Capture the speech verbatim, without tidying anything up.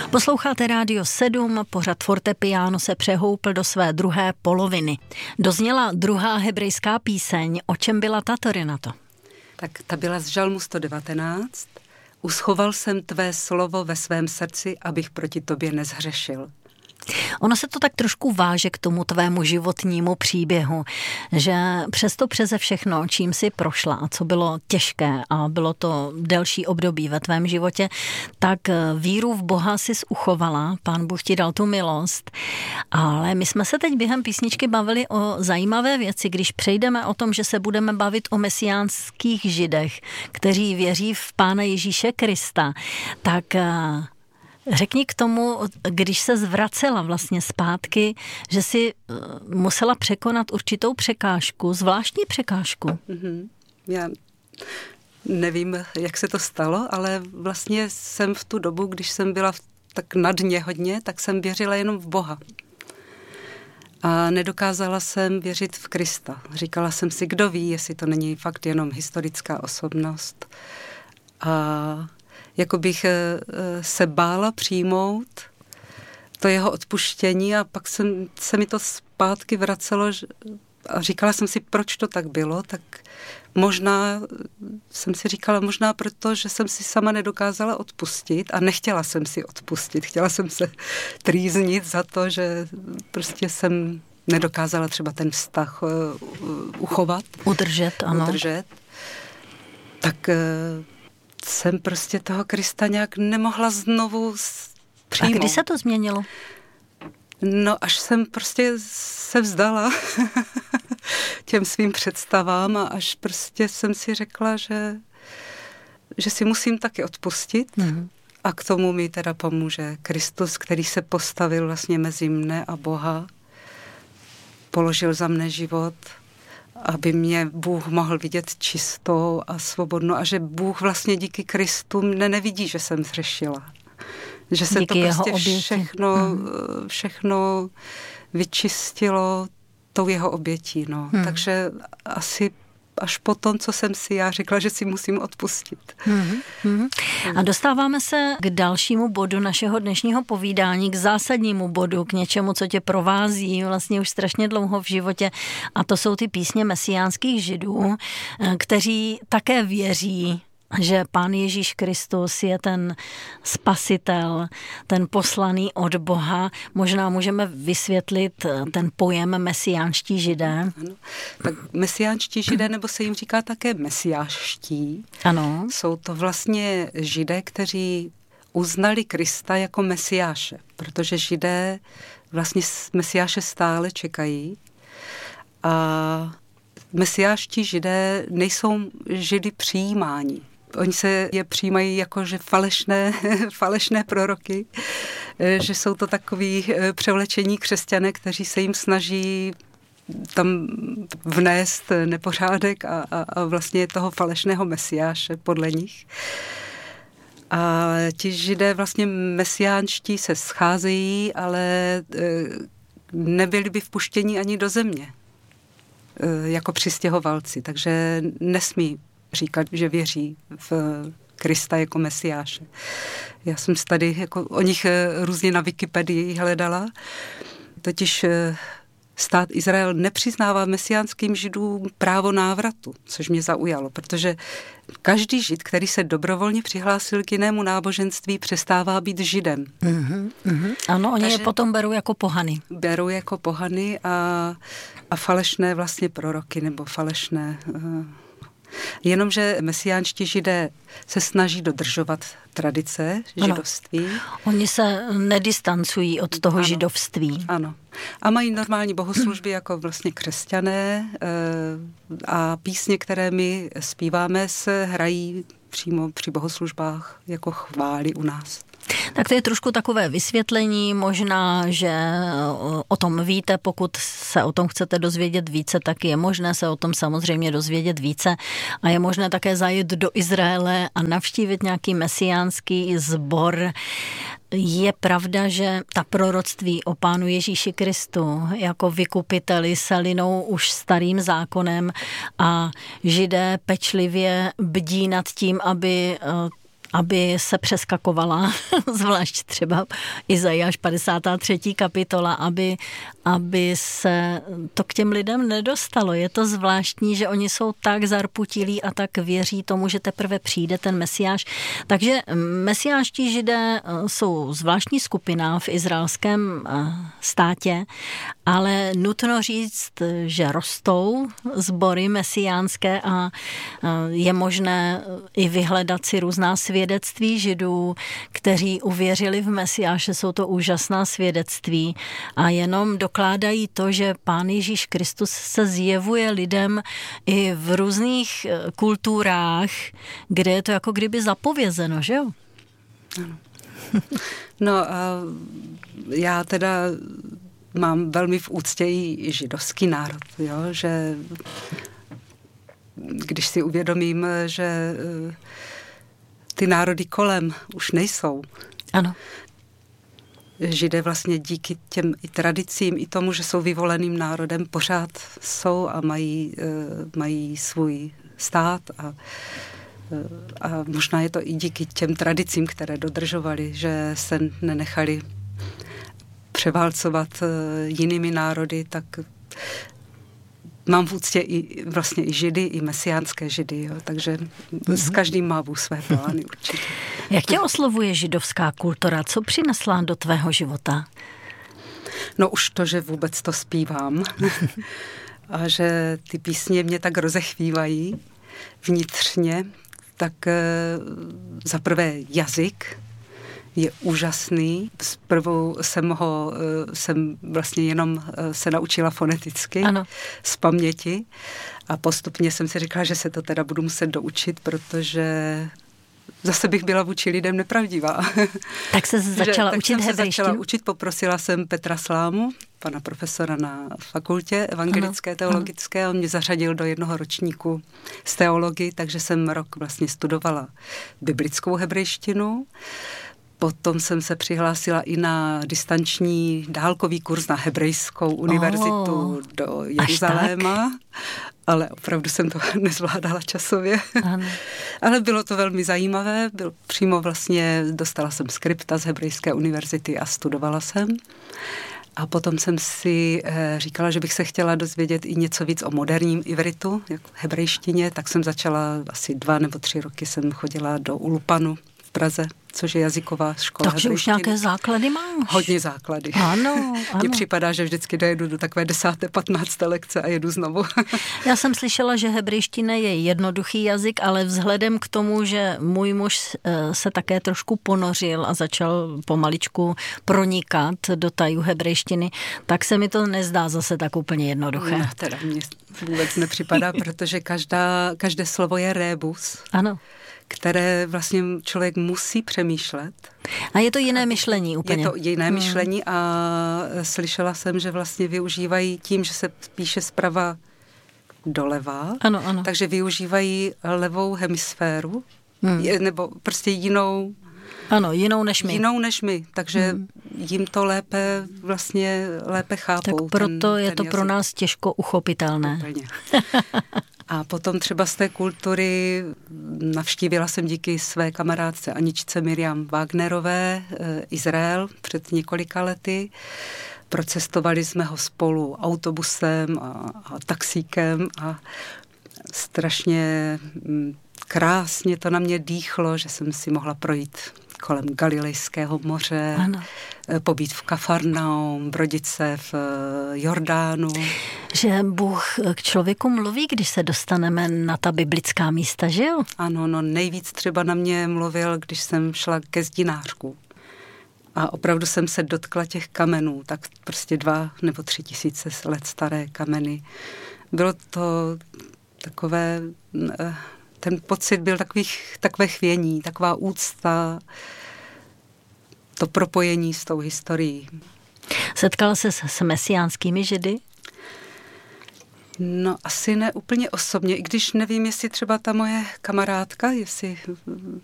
Posloucháte Rádio sedm, pořad Fortepiano se přehoupl do své druhé poloviny. Dozněla druhá hebrejská píseň. O čem byla tato, Renato? Tak ta byla z Žalmu sto devatenáct. Uschoval jsem tvé slovo ve svém srdci, abych proti tobě nezhřešil. Ono se to tak trošku váže k tomu tvému životnímu příběhu, že přesto přeze všechno, čím si prošla a co bylo těžké a bylo to delší období ve tvém životě, tak víru v Boha jsi uchovala, Pán Bůh ti dal tu milost, ale my jsme se teď během písničky bavili o zajímavé věci, když přejdeme o tom, že se budeme bavit o mesiánských židech, kteří věří v Pána Ježíše Krista, tak řekni k tomu, když se zvracela vlastně zpátky, že si musela překonat určitou překážku, zvláštní překážku. Mm-hmm. Já nevím, jak se to stalo, ale vlastně jsem v tu dobu, když jsem byla tak na dně hodně, tak jsem věřila jenom v Boha. A nedokázala jsem věřit v Krista. Říkala jsem si, kdo ví, jestli to není fakt jenom historická osobnost. A jako bych se bála přijmout to jeho odpuštění a pak jsem, se mi to zpátky vracelo a říkala jsem si, proč to tak bylo, tak možná jsem si říkala, možná proto, že jsem si sama nedokázala odpustit a nechtěla jsem si odpustit. Chtěla jsem se trýznit za to, že prostě jsem nedokázala třeba ten vztah uchovat. Udržet, ano. Udržet. Tak jsem prostě toho Krista nějak nemohla znovu přijmout. A kdy se to změnilo? No, až jsem prostě se vzdala těm svým představám a až prostě jsem si řekla, že, že si musím taky odpustit. Mm. A k tomu mi teda pomůže Kristus, který se postavil vlastně mezi mne a Boha. Položil za mne život, aby mě Bůh mohl vidět čistou a svobodnou a že Bůh vlastně díky Kristu mne nevidí, že jsem zhřešila. Že se díky to prostě všechno, hmm. všechno vyčistilo tou jeho obětí. No. Hmm. Takže asi až po tom, co jsem si já řekla, že si musím odpustit. Hmm. Hmm. A dostáváme se k dalšímu bodu našeho dnešního povídání, k zásadnímu bodu, k něčemu, co tě provází vlastně už strašně dlouho v životě, a to jsou ty písně mesiánských židů, kteří také věří, že Pán Ježíš Kristus je ten spasitel, ten poslaný od Boha. Možná můžeme vysvětlit ten pojem mesiánští židé. Ano. Tak mesiánští židé, nebo se jim říká také mesiáští. Ano. Jsou to vlastně židé, kteří uznali Krista jako mesiáše, protože židé vlastně mesiáše stále čekají. A mesiáští židé nejsou židy přijímáni. Oni se je přijímají jako, že falešné, falešné proroky, že jsou to takový převlečení křesťané, kteří se jim snaží tam vnést nepořádek a, a, a vlastně toho falešného mesiáše podle nich. A ti židé vlastně mesiánští se scházejí, ale nebyli by vpuštěni ani do země jako přistěhovalci, takže nesmí říkat, že věří v Krista jako mesiáše. Já jsem tady jako o nich různě na Wikipedii hledala. Totiž stát Izrael nepřiznává mesiánským židům právo návratu, což mě zaujalo, protože každý žid, který se dobrovolně přihlásil k jinému náboženství, přestává být židem. Mm-hmm, mm-hmm. Ano, oni Takže je potom berou jako pohany. Berou jako pohany a, a falešné vlastně proroky nebo falešné. Uh, Jenomže mesiánští židé se snaží dodržovat tradice židovství. Ano. Oni se nedistancují od toho ano. židovství. Ano. A mají normální bohoslužby jako vlastně křesťané a písně, které my zpíváme, se hrají přímo při bohoslužbách jako chvály u nás. Tak to je trošku takové vysvětlení, možná, že o tom víte, pokud se o tom chcete dozvědět více, tak je možné se o tom samozřejmě dozvědět více a je možné také zajet do Izraele a navštívit nějaký mesiánský sbor. Je pravda, že ta proroctví o Pánu Ježíši Kristu jako vykupiteli se linou už starým zákonem a židé pečlivě bdí nad tím, aby aby se přeskakovala, zvlášť třeba Izajáš padesátá třetí kapitola, aby, aby se to k těm lidem nedostalo. Je to zvláštní, že oni jsou tak zarputilí a tak věří tomu, že teprve přijde ten Mesiáš. Takže mesiáští židé jsou zvláštní skupina v izraelském státě, ale nutno říct, že rostou sbory mesiánské a je možné i vyhledat si různá svědectví židů, kteří uvěřili v Mesiáše. Jsou to úžasná svědectví a jenom dokládají to, že Pán Ježíš Kristus se zjevuje lidem i v různých kulturách, kde je to jako kdyby zapovězeno, že jo? Ano. No a já teda mám velmi v úctě i židovský národ, jo? Že když si uvědomím, že ty národy kolem už nejsou. Ano. Židé vlastně díky těm i tradicím, i tomu, že jsou vyvoleným národem, pořád jsou a mají, mají svůj stát a, a možná je to i díky těm tradicím, které dodržovali, že se nenechali převálcovat jinými národy, tak mám v úctě i vlastně i židy, i mesiánské židy, jo, takže mm-hmm. s každým má Bůh své plány určitě. Jak tě oslovuje židovská kultura? Co přinesla do tvého života? No už to, že vůbec to zpívám a že ty písně mě tak rozechvívají vnitřně, tak za prvé jazyk je úžasný. Zprvu jsem ho, jsem vlastně jenom se naučila foneticky, ano, z paměti a postupně jsem si říkala, že se to teda budu muset doučit, protože zase bych byla vůči lidem nepravdivá. Tak se začala že, učit tak jsem hebrejštinu? se začala učit, poprosila jsem Petra Slámu, pana profesora na fakultě evangelické, ano, teologické, ano. On mě zařadil do jednoho ročníku z teologii, takže jsem rok vlastně studovala biblickou hebrejštinu. Potom jsem se přihlásila i na distanční dálkový kurz na hebrejskou univerzitu oh, do Jeruzaléma, ale opravdu jsem to nezvládala časově. Ano. Ale bylo to velmi zajímavé, byl, přímo vlastně dostala jsem skripta z hebrejské univerzity a studovala jsem. A potom jsem si e, říkala, že bych se chtěla dozvědět i něco víc o moderním ivritu, jako hebrejštině, tak jsem začala asi dva nebo tři roky jsem chodila do Ulupanu v Praze, což je jazyková škola. Takže už nějaké základy máš? Hodně základy. Ano, ano. Mně připadá, že vždycky dojedu do takové desáté, patnácté lekce a jedu znovu. Já jsem slyšela, že hebrejština je jednoduchý jazyk, ale vzhledem k tomu, že můj muž se také trošku ponořil a začal pomaličku pronikat do tajů hebrejštiny, tak se mi to nezdá zase tak úplně jednoduché. No, teda mně vůbec nepřipadá, protože každá, každé slovo je rébus. Ano. Které vlastně člověk musí přemýšlet. A je to jiné myšlení úplně. Je to jiné hmm. myšlení a slyšela jsem, že vlastně využívají tím, že se píše zprava doleva, ano, ano. takže využívají levou hemisféru, hmm. nebo prostě jinou Ano, jinou než my. Jinou než my, takže hmm. jim to lépe vlastně lépe chápou. Tak proto ten, je ten to jazyk. Pro nás těžko uchopitelné. Úplně. A potom třeba z té kultury navštívila jsem díky své kamarádce Aničce Miriam Wagnerové Izrael před několika lety. Procestovali jsme ho spolu autobusem a, a taxíkem a strašně krásně to na mě dýchlo, že jsem si mohla projít kolem Galilejského moře, ano. pobít v Kafarnaum, brodit se v Jordánu. Že Bůh k člověku mluví, když se dostaneme na ta biblická místa, že jo? Ano, no nejvíc třeba na mě mluvil, když jsem šla ke zdinářku. A opravdu jsem se dotkla těch kamenů, tak prostě dva nebo tři tisíce let staré kameny. Bylo to takové... Ten pocit byl takových, takové chvění, taková úcta, to propojení s tou historií. Setkala se s, s mesiánskými židy? No asi ne úplně osobně, i když nevím, jestli třeba ta moje kamarádka, jestli